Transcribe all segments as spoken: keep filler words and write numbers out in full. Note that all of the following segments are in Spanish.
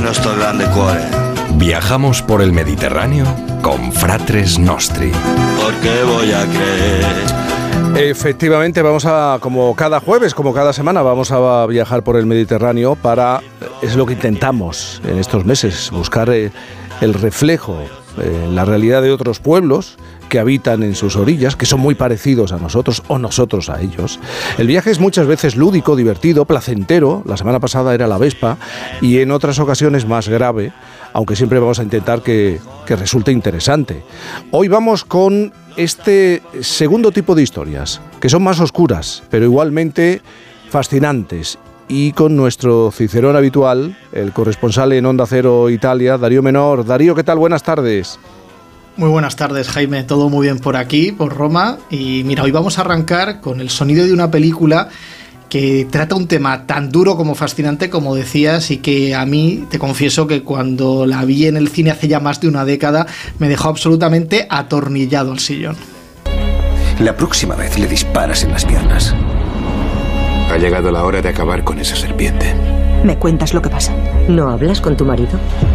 lo sto grande cuore. Viajamos por el Mediterráneo con Fratres Nostri. Porque voy a creer. Efectivamente, vamos a, como cada jueves, como cada semana, vamos a viajar por el Mediterráneo para, es lo que intentamos en estos meses, buscar el, el reflejo en la realidad de otros pueblos que habitan en sus orillas, que son muy parecidos a nosotros o nosotros a ellos. El viaje es muchas veces lúdico, divertido, placentero. La semana pasada era la Vespa y en otras ocasiones más grave, aunque siempre vamos a intentar que, que resulte interesante. Hoy vamos con este segundo tipo de historias, que son más oscuras, pero igualmente fascinantes. Y con nuestro Cicerón habitual, el corresponsal en Onda Cero Italia, Darío Menor. Darío, ¿qué tal? Buenas tardes. Muy buenas tardes, Jaime. Todo muy bien por aquí, por Roma. Y mira, hoy vamos a arrancar con el sonido de una película que trata un tema tan duro como fascinante, como decías, y que a mí, te confieso que cuando la vi en el cine hace ya más de una década, me dejó absolutamente atornillado al sillón. La próxima vez le disparas en las piernas. Ha llegado la hora de acabar con esa serpiente. ¿Me cuentas lo que pasa? ¿No hablas con tu marido?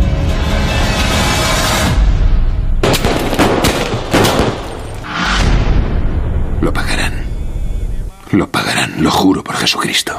Lo pagarán. Lo pagarán, lo juro por Jesucristo.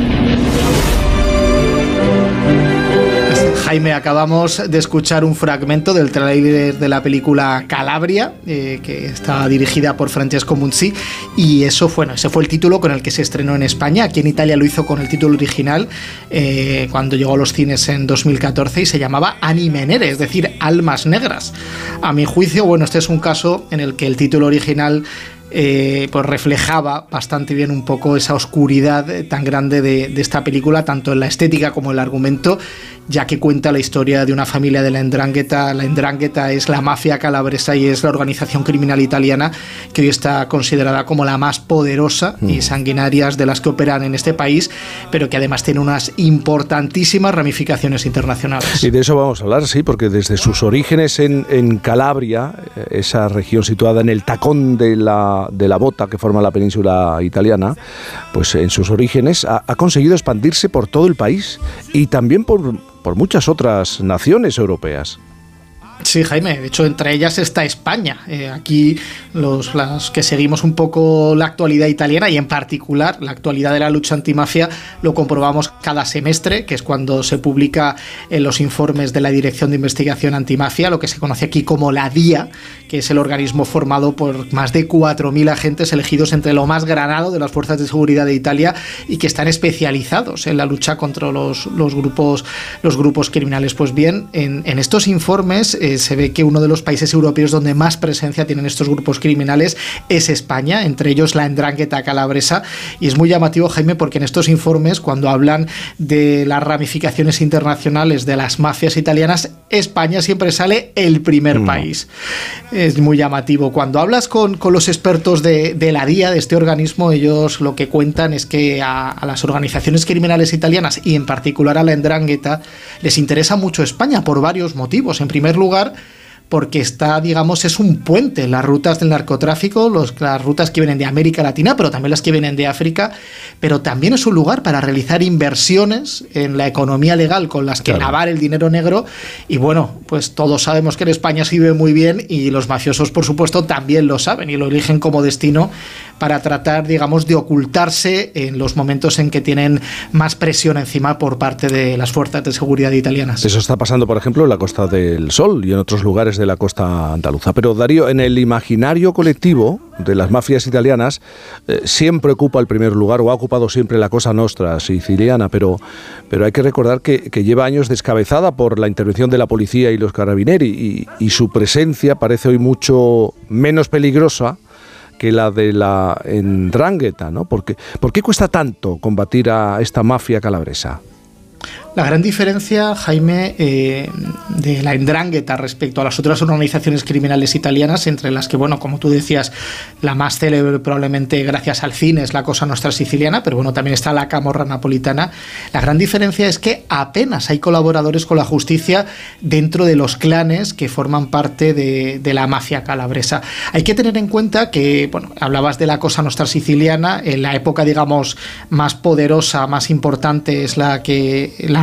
Jaime, acabamos de escuchar un fragmento del tráiler de la película Calabria, eh, que está dirigida por Francesco Munzi, y eso fue, bueno, ese fue el título con el que se estrenó en España. Aquí en Italia lo hizo con el título original eh, cuando llegó a los cines en dos mil catorce y se llamaba Anime Nere, es decir, Almas Negras. A mi juicio, bueno, este es un caso en el que el título original Eh, pues reflejaba bastante bien un poco esa oscuridad tan grande de, de esta película, tanto en la estética como en el argumento, ya que cuenta la historia de una familia de la 'Ndrangheta. La 'Ndrangheta es la mafia calabresa y es la organización criminal italiana que hoy está considerada como la más poderosa y sanguinarias de las que operan en este país, pero que además tiene unas importantísimas ramificaciones internacionales. Y de eso vamos a hablar, sí, porque desde sus orígenes en, en Calabria, esa región situada en el tacón de la de la bota que forma la península italiana, pues en sus orígenes ha, ha conseguido expandirse por todo el país y también por, por muchas otras naciones europeas. Sí, Jaime, de hecho entre ellas está España. Eh, aquí los, los que seguimos un poco la actualidad italiana y en particular la actualidad de la lucha antimafia lo comprobamos cada semestre, que es cuando se publica en los informes de la Dirección de Investigación Antimafia, lo que se conoce aquí como la DIA, que es el organismo formado por más de cuatro mil agentes elegidos entre lo más granado de las fuerzas de seguridad de Italia y que están especializados en la lucha contra los, los, grupos, los grupos criminales. Pues bien, en, en estos informes eh, se ve que uno de los países europeos donde más presencia tienen estos grupos criminales es España, entre ellos la 'Ndrangheta calabresa, y es muy llamativo, Jaime, porque en estos informes, cuando hablan de las ramificaciones internacionales de las mafias italianas, España siempre sale el primer mm. país. Es muy llamativo. Cuando hablas con, con los expertos de, de la DIA, de este organismo, ellos lo que cuentan es que a, a las organizaciones criminales italianas y en particular a la 'Ndrangheta les interesa mucho España por varios motivos. En primer lugar, porque está, digamos, es un puente, las rutas del narcotráfico, los, las rutas que vienen de América Latina, pero también las que vienen de África, pero también es un lugar para realizar inversiones en la economía legal con las que claro. lavar el dinero negro, y bueno, pues todos sabemos que en España se vive muy bien y los mafiosos, por supuesto, también lo saben y lo eligen como destino para tratar, digamos, de ocultarse en los momentos en que tienen más presión encima por parte de las fuerzas de seguridad italianas. Eso está pasando, por ejemplo, en la Costa del Sol y en otros lugares de la costa andaluza. Pero, Darío, en el imaginario colectivo de las mafias italianas eh, siempre ocupa el primer lugar, o ha ocupado siempre la Cosa Nostra siciliana, pero, pero hay que recordar que, que lleva años descabezada por la intervención de la policía y los carabinieri, y, y su presencia parece hoy mucho menos peligrosa que la de la 'Ndrangheta, ¿no? ¿Por qué, ¿Por qué cuesta tanto combatir a esta mafia calabresa? La gran diferencia, Jaime, eh, de la 'Ndrangheta respecto a las otras organizaciones criminales italianas, entre las que, bueno, como tú decías, la más célebre probablemente gracias al cine es la Cosa Nostra siciliana, pero bueno, también está la Camorra napolitana. La gran diferencia es que apenas hay colaboradores con la justicia dentro de los clanes que forman parte de, de la mafia calabresa. Hay que tener en cuenta que, bueno, hablabas de la Cosa Nostra siciliana, en la época, digamos, más poderosa, más importante es la que la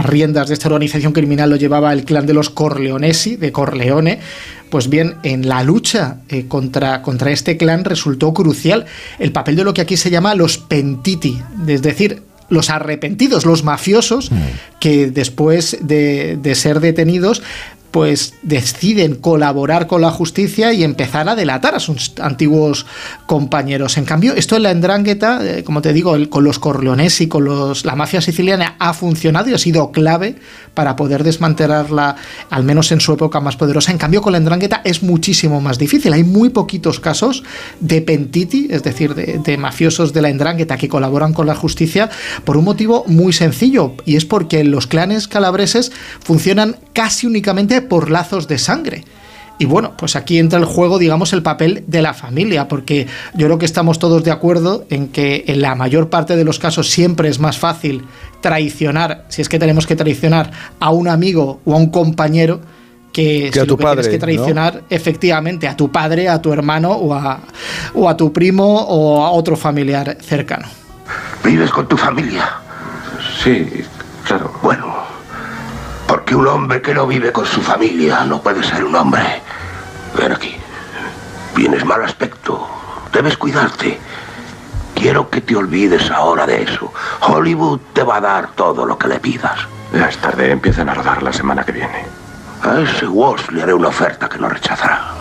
las riendas de esta organización criminal lo llevaba el clan de los Corleonesi, de Corleone. Pues bien, en la lucha eh, contra, contra este clan resultó crucial el papel de lo que aquí se llama los pentiti, es decir, los arrepentidos, los mafiosos, que después de, de ser detenidos, pues deciden colaborar con la justicia y empezar a delatar a sus antiguos compañeros. En cambio, esto en la 'Ndrangheta, eh, como te digo, el, con los Corleonesi, con los, la mafia siciliana, ha funcionado y ha sido clave para poder desmantelarla, al menos en su época más poderosa. En cambio, con la 'Ndrangheta es muchísimo más difícil. Hay muy poquitos casos de pentiti, es decir, de, de mafiosos de la 'Ndrangheta que colaboran con la justicia, por un motivo muy sencillo, y es porque los clanes calabreses funcionan casi únicamente por lazos de sangre. Y bueno, pues aquí entra el juego, digamos, el papel de la familia, porque yo creo que estamos todos de acuerdo en que en la mayor parte de los casos siempre es más fácil traicionar, si es que tenemos que traicionar a un amigo o a un compañero, que, que si a tu lo que padre, tienes que traicionar, ¿no? Efectivamente, a tu padre, a tu hermano o a, o a tu primo o a otro familiar cercano. ¿Vives con tu familia? Sí, claro. Bueno, porque un hombre que no vive con su familia no puede ser un hombre. Ven aquí. Tienes mal aspecto. Debes cuidarte. Quiero que te olvides ahora de eso. Hollywood te va a dar todo lo que le pidas. Ya es tarde, empiezan a rodar la semana que viene. A ese Walsh le haré una oferta que no rechazará.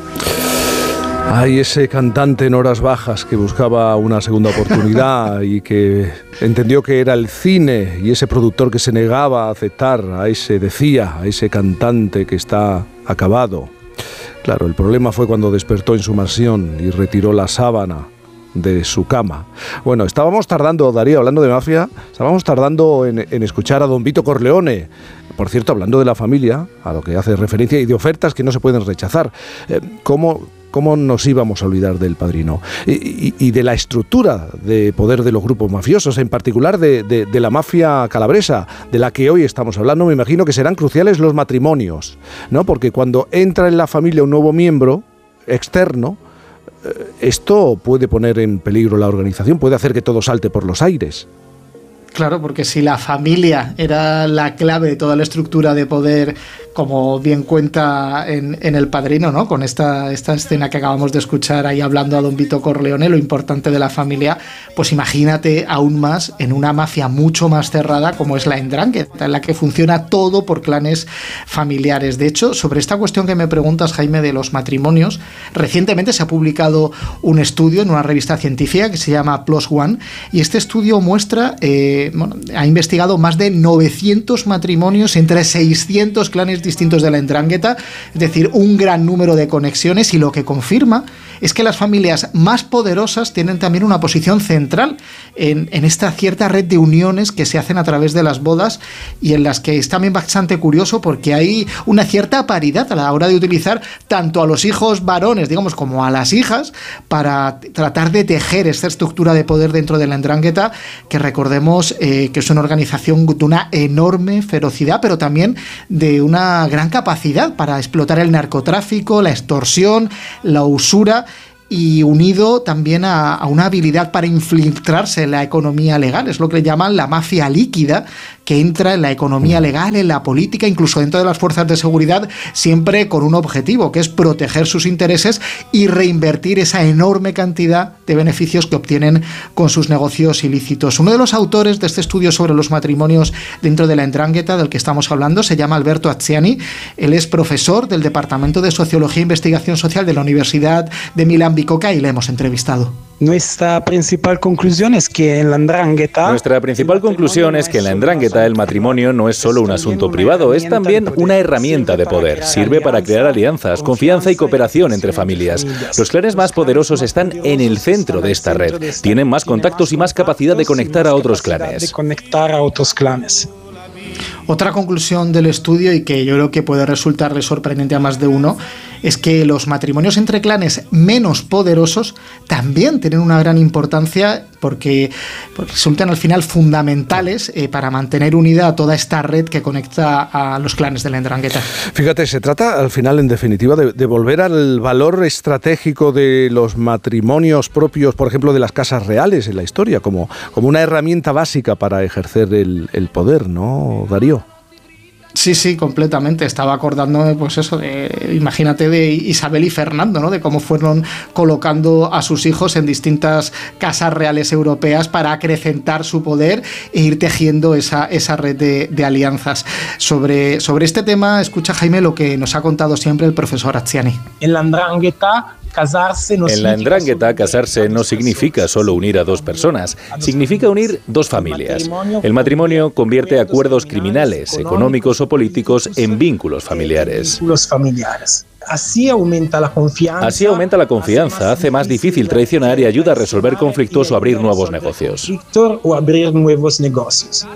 Hay ese cantante en horas bajas que buscaba una segunda oportunidad y que entendió que era el cine, y ese productor que se negaba a aceptar a ese, decía, a ese cantante que está acabado. Claro, el problema fue cuando despertó en su mansión y retiró la sábana de su cama. Bueno, estábamos tardando, Darío, hablando de mafia, estábamos tardando en, en escuchar a don Vito Corleone. Por cierto, hablando de la familia, a lo que hace referencia, y de ofertas que no se pueden rechazar. Eh, ¿Cómo...? ¿Cómo nos íbamos a olvidar del Padrino? Y, y, y de la estructura de poder de los grupos mafiosos, en particular de, de, de la mafia calabresa, de la que hoy estamos hablando. Me imagino que serán cruciales los matrimonios, ¿no? Porque cuando entra en la familia un nuevo miembro externo, eh, esto puede poner en peligro la organización, puede hacer que todo salte por los aires. Claro, porque si la familia era la clave de toda la estructura de poder, como bien cuenta en, en El Padrino, ¿no? Con esta, esta escena que acabamos de escuchar ahí hablando a don Vito Corleone, lo importante de la familia, pues imagínate aún más en una mafia mucho más cerrada como es la 'Ndrangheta, en la que funciona todo por clanes familiares. De hecho, sobre esta cuestión que me preguntas, Jaime, de los matrimonios, recientemente se ha publicado un estudio en una revista científica que se llama Plus One, y este estudio muestra... Eh, Bueno, ha investigado más de novecientos matrimonios entre seiscientos clanes distintos de la 'Ndrangheta, es decir, un gran número de conexiones, y lo que confirma es que las familias más poderosas tienen también una posición central en, en esta cierta red de uniones que se hacen a través de las bodas, y en las que es también bastante curioso porque hay una cierta paridad a la hora de utilizar tanto a los hijos varones, digamos, como a las hijas, para tratar de tejer esta estructura de poder dentro de la 'Ndrangheta, que recordemos eh, que es una organización de una enorme ferocidad, pero también de una gran capacidad para explotar el narcotráfico, la extorsión, la usura, y unido también a, a una habilidad para infiltrarse en la economía legal. Es lo que llaman la mafia líquida, que entra en la economía legal, en la política, incluso dentro de las fuerzas de seguridad, siempre con un objetivo, que es proteger sus intereses y reinvertir esa enorme cantidad de beneficios que obtienen con sus negocios ilícitos. Uno de los autores de este estudio sobre los matrimonios dentro de la 'Ndrangheta, del que estamos hablando, se llama Alberto Acciani. Él es profesor del Departamento de Sociología e Investigación Social de la Universidad de Milán Bicocca, y le hemos entrevistado. Nuestra principal conclusión es que en la 'Ndrangheta... Nuestra principal conclusión es que en la 'Ndrangheta el matrimonio no es solo un asunto privado, es también una herramienta de poder. Sirve para crear alianzas, confianza y cooperación entre familias. Los clanes más poderosos están en el centro de esta red. Tienen más contactos y más capacidad de conectar a otros clanes. Otra conclusión del estudio, y que yo creo que puede resultarle sorprendente a más de uno, es que los matrimonios entre clanes menos poderosos también tienen una gran importancia, porque, porque resultan al final fundamentales eh, para mantener unida toda esta red que conecta a los clanes de la 'Ndrangheta. Fíjate, se trata al final, en definitiva, de, de volver al valor estratégico de los matrimonios propios, por ejemplo, de las casas reales en la historia, como, como una herramienta básica para ejercer el, el poder, ¿no, Darío? Sí, sí, completamente. Estaba acordándome, pues eso, de, imagínate de Isabel y Fernando, ¿no? De cómo fueron colocando a sus hijos en distintas casas reales europeas para acrecentar su poder e ir tejiendo esa, esa red de, de alianzas. Sobre, sobre este tema, escucha, Jaime, lo que nos ha contado siempre el profesor Azziani. En la Ndrangheta, casarse no en la Ndrangheta, casarse no significa solo unir a dos personas, significa unir dos familias. El matrimonio convierte acuerdos criminales, económicos o políticos en vínculos familiares. Así aumenta la confianza. Así aumenta la confianza, hace más difícil traicionar y ayuda a resolver conflictos o abrir nuevos negocios. O abrir nuevos negocios.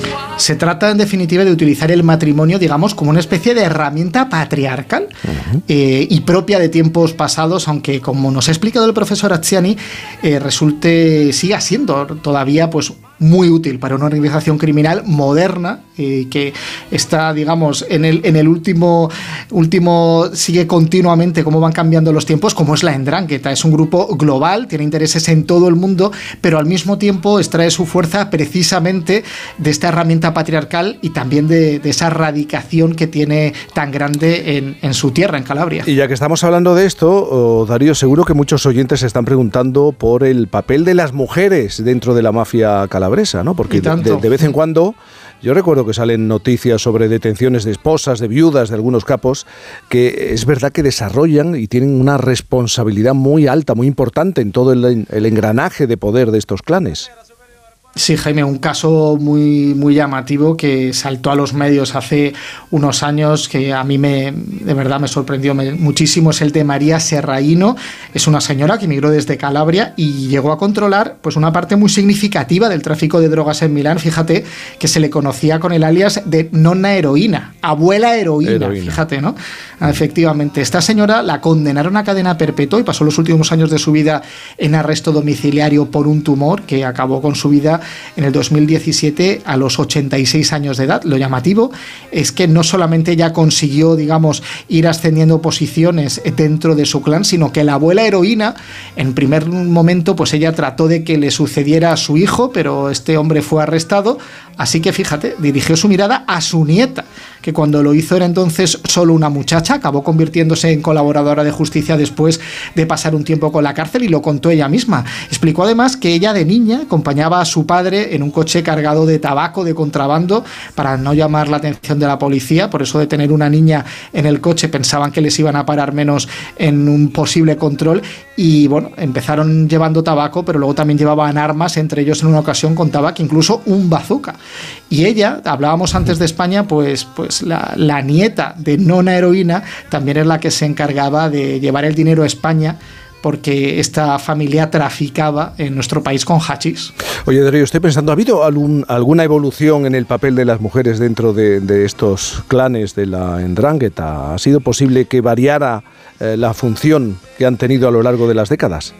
Se trata, en definitiva, de utilizar el matrimonio, digamos, como una especie de herramienta patriarcal uh-huh. eh, y propia de tiempos pasados, aunque, como nos ha explicado el profesor Azziani, eh, resulte, siga siendo todavía, pues, muy útil para una organización criminal moderna eh, que está, digamos, en el, en el último, último, sigue continuamente cómo van cambiando los tiempos, como es la Ndrangheta. Es un grupo global, tiene intereses en todo el mundo, pero al mismo tiempo extrae su fuerza precisamente de esta herramienta patriarcal y también de, de esa radicación que tiene tan grande en, en su tierra, en Calabria. Y ya que estamos hablando de esto, oh, Darío, seguro que muchos oyentes se están preguntando por el papel de las mujeres dentro de la mafia calabresa, ¿no? Porque de, de, de vez en cuando yo recuerdo que salen noticias sobre detenciones de esposas, de viudas, de algunos capos, que es verdad que desarrollan y tienen una responsabilidad muy alta, muy importante en todo el, el engranaje de poder de estos clanes. Sí, Jaime, un caso muy, muy llamativo que saltó a los medios hace unos años, que a mí me, de verdad me sorprendió muchísimo, es el de María Serraíno. Es una señora que emigró desde Calabria y llegó a controlar, pues, una parte muy significativa del tráfico de drogas en Milán. Fíjate que se le conocía con el alias de nonna heroína, abuela heroína, heroína. Fíjate, ¿no? Mm. Efectivamente, esta señora la condenaron a cadena perpetua y pasó los últimos años de su vida en arresto domiciliario por un tumor que acabó con su vida en el dos mil diecisiete a los ochenta y seis años de edad. Lo llamativo es que no solamente ella consiguió, digamos, ir ascendiendo posiciones dentro de su clan, sino que la abuela heroína, en primer momento, pues ella trató de que le sucediera a su hijo, pero este hombre fue arrestado, así que fíjate, dirigió su mirada a su nieta, que cuando lo hizo era entonces solo una muchacha, acabó convirtiéndose en colaboradora de justicia después de pasar un tiempo con la cárcel, y lo contó ella misma. Explicó además que ella de niña acompañaba a su padre en un coche cargado de tabaco de contrabando para no llamar la atención de la policía. Por eso, de tener una niña en el coche, pensaban que les iban a parar menos en un posible control, y bueno, empezaron llevando tabaco, pero luego también llevaban armas. Entre ellos, en una ocasión contaba que incluso un bazooka. Y ella, hablábamos antes de España, pues, pues la, la nieta de nonna heroína también es la que se encargaba de llevar el dinero a España, porque esta familia traficaba en nuestro país con hachís. Oye, Darío, estoy pensando, ¿ha habido algún, alguna evolución en el papel de las mujeres dentro de, de estos clanes de la Ndrangheta? ¿Ha sido posible que variara eh, la función que han tenido a lo largo de las décadas?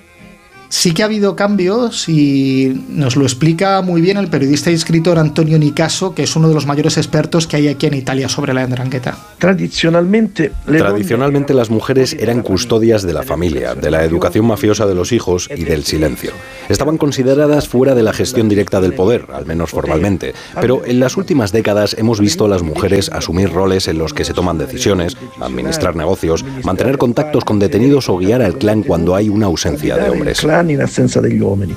Sí que ha habido cambios, y nos lo explica muy bien el periodista y escritor Antonio Nicaso, que es uno de los mayores expertos que hay aquí en Italia sobre la Ndrangheta. Tradicionalmente, Tradicionalmente las mujeres eran custodias de la familia, de la educación mafiosa de los hijos y del silencio. Estaban consideradas fuera de la gestión directa del poder, al menos formalmente, pero en las últimas décadas hemos visto a las mujeres asumir roles en los que se toman decisiones, administrar negocios, mantener contactos con detenidos o guiar al clan cuando hay una ausencia de hombres. In assenza degli uomini.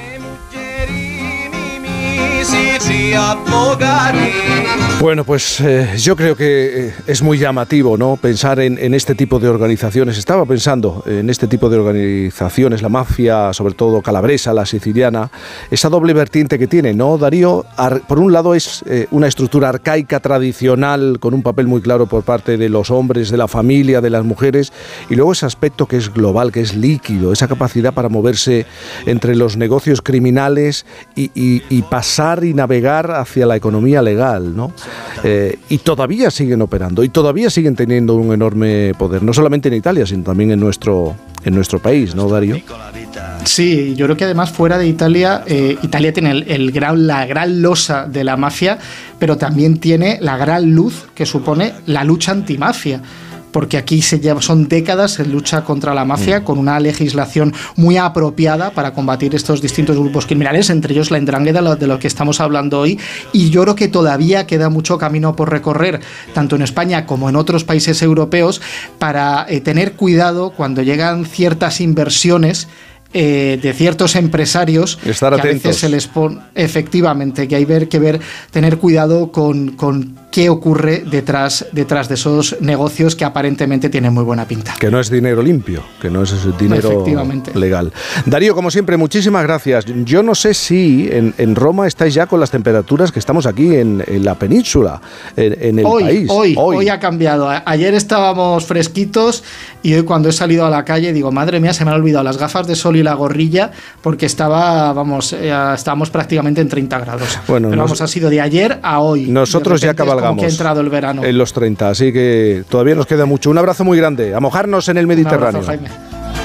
Bueno, pues eh, yo creo que eh, es muy llamativo, ¿no?, pensar en, en este tipo de organizaciones. Estaba pensando en este tipo de organizaciones, la mafia, sobre todo calabresa, la siciliana, esa doble vertiente que tiene, ¿no, Darío? Ar- por un lado es eh, una estructura arcaica, tradicional, con un papel muy claro por parte de los hombres, de la familia, de las mujeres, y luego ese aspecto que es global, que es líquido, esa capacidad para moverse entre los negocios criminales y, y, y pasar y navegar hacia la economía legal, ¿no? Eh, y todavía siguen operando y todavía siguen teniendo un enorme poder, no solamente en Italia, sino también en nuestro, en nuestro país, ¿no, Darío? Sí, yo creo que además fuera de Italia, eh, Italia tiene el, el gran, la gran losa de la mafia, pero también tiene la gran luz que supone la lucha antimafia. porque aquí se lleva, son décadas en lucha contra la mafia, mm. con una legislación muy apropiada para combatir estos distintos grupos criminales, entre ellos la Ndrangheta, de lo, de lo que estamos hablando hoy, y yo creo que todavía queda mucho camino por recorrer, tanto en España como en otros países europeos, para eh, tener cuidado cuando llegan ciertas inversiones Eh, de ciertos empresarios. Estar que atentos. A veces se les pone, efectivamente, que hay ver, que ver, tener cuidado con, con qué ocurre detrás, detrás de esos negocios que aparentemente tienen muy buena pinta. Que no es dinero limpio, que no es dinero legal. Darío, como siempre, muchísimas gracias. Yo no sé si en, en Roma estáis ya con las temperaturas que estamos aquí en, en la península, en, en el hoy, país. Hoy, hoy, hoy ha cambiado. Ayer estábamos fresquitos y hoy, cuando he salido a la calle, digo, madre mía, se me han olvidado las gafas de sol y la gorrilla, porque estaba, vamos, eh, estábamos prácticamente en treinta grados. Bueno, pero nos, vamos, ha sido de ayer a hoy. Nosotros ya cabalgamos. Como que ha entrado el verano. En los treinta, así que todavía nos queda mucho. Un abrazo muy grande. A mojarnos en el Mediterráneo. Un abrazo, Jaime.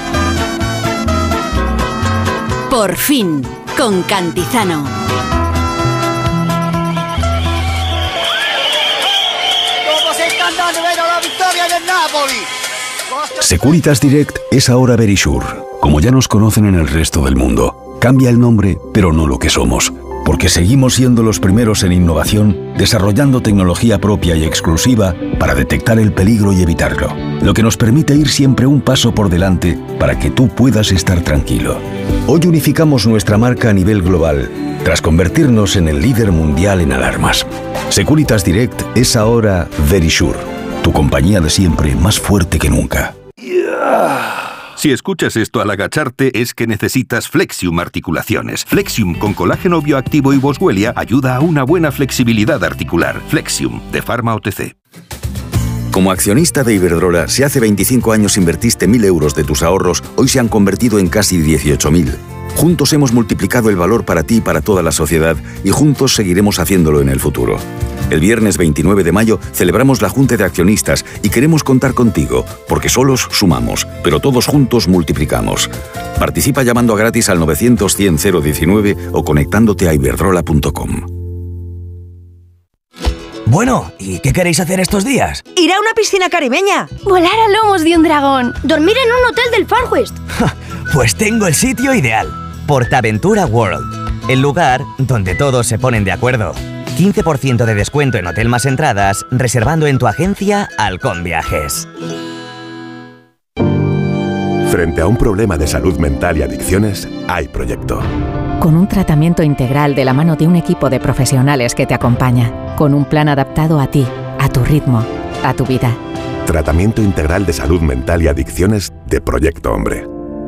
Por fin, con Cantizano. Securitas Direct es ahora Verisure, como ya nos conocen en el resto del mundo. Cambia el nombre, pero no lo que somos, porque seguimos siendo los primeros en innovación, desarrollando tecnología propia y exclusiva para detectar el peligro y evitarlo, lo que nos permite ir siempre un paso por delante para que tú puedas estar tranquilo. Hoy unificamos nuestra marca a nivel global, tras convertirnos en el líder mundial en alarmas. Securitas Direct es ahora Verisure, tu compañía de siempre, más fuerte que nunca. Si escuchas esto al agacharte, es que necesitas Flexium Articulaciones. Flexium con colágeno bioactivo y boswellia ayuda a una buena flexibilidad articular. Flexium, de Pharma O T C. Como accionista de Iberdrola, si hace veinticinco años invertiste mil euros de tus ahorros, hoy se han convertido en casi dieciocho mil. Juntos hemos multiplicado el valor para ti y para toda la sociedad, y juntos seguiremos haciéndolo en el futuro. El viernes veintinueve de mayo celebramos la Junta de Accionistas y queremos contar contigo, porque solos sumamos, pero todos juntos multiplicamos. Participa llamando a gratis al novecientos cien cero diecinueve o conectándote a iberdrola punto com. Bueno, ¿y qué queréis hacer estos días? Ir a una piscina caribeña. Volar a lomos de un dragón. Dormir en un hotel del Far West. Pues tengo el sitio ideal. PortAventura World. El lugar donde todos se ponen de acuerdo. quince por ciento de descuento en hotel más entradas, reservando en tu agencia Halcón Viajes. Frente a un problema de salud mental y adicciones, hay proyecto. Con un tratamiento integral de la mano de un equipo de profesionales que te acompaña, con un plan adaptado a ti, a tu ritmo, a tu vida. Tratamiento integral de salud mental y adicciones de Proyecto Hombre.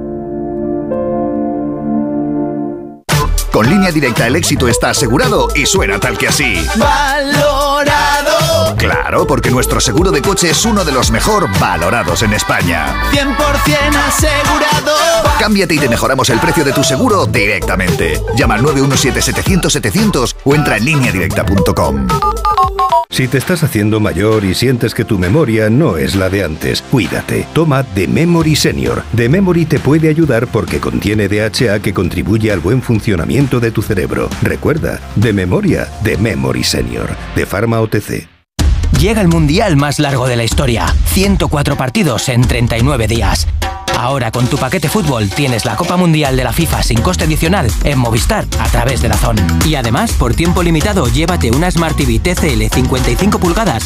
Con Línea Directa el éxito está asegurado y suena tal que así. ¡Valorado! Claro, porque nuestro seguro de coche es uno de los mejor valorados en España. cien por ciento asegurado. Cámbiate y te mejoramos el precio de tu seguro directamente. Llama al nueve uno siete, setecientos, setecientos o entra en línea directa punto com. Si te estás haciendo mayor y sientes que tu memoria no es la de antes, cuídate. Toma The Memory Senior. The Memory te puede ayudar porque contiene D H A que contribuye al buen funcionamiento de tu cerebro. Recuerda, de memoria, The Memory Senior, de Pharma O T C. Llega el mundial más largo de la historia. ciento cuatro partidos en treinta y nueve días. Ahora con tu paquete fútbol tienes la Copa Mundial de la FIFA sin coste adicional en Movistar a través de DAZN. Y además, por tiempo limitado, llévate una Smart T V T C L cincuenta y cinco pulgadas